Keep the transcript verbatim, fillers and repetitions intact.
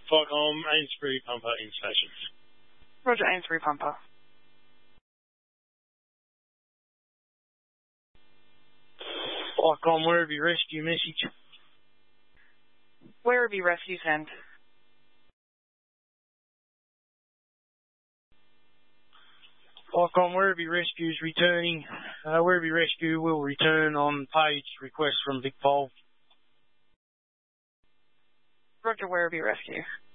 Falcom, Amesbury Pumper in station. Roger, Amesbury Pumper. Falcom, Werribee rescue message. Werribee rescue send. Falcom, Werribee rescue is returning. Uh, Werribee rescue will return on page request from Vic Pole. Roger, Werribee rescue.